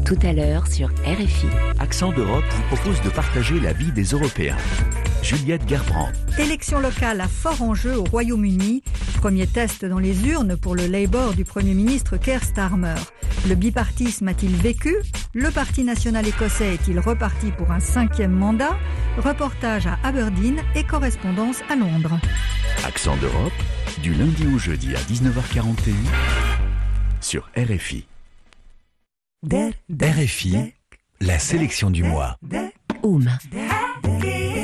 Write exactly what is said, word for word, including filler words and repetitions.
Tout à l'heure sur R F I. Accent d'Europe vous propose de partager la vie des Européens. Juliette Gerbrand. Élection locale à fort enjeu au Royaume-Uni. Premier test dans les urnes pour le Labour du Premier ministre Keir Starmer. Le bipartisme a-t-il vécu? Le Parti national écossais est-il reparti pour un cinquième mandat? Reportage à Aberdeen et correspondance à Londres. Accent d'Europe, du lundi au jeudi à dix-neuf heures quarante et un sur R F I. R F I, la sélection du mois. Oum.